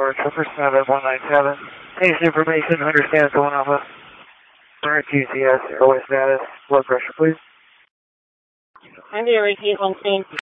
4, Trooper 7197. Station information, understand going Alpha. Current GCS, airway status, blood pressure, please. I'm the receive on scene.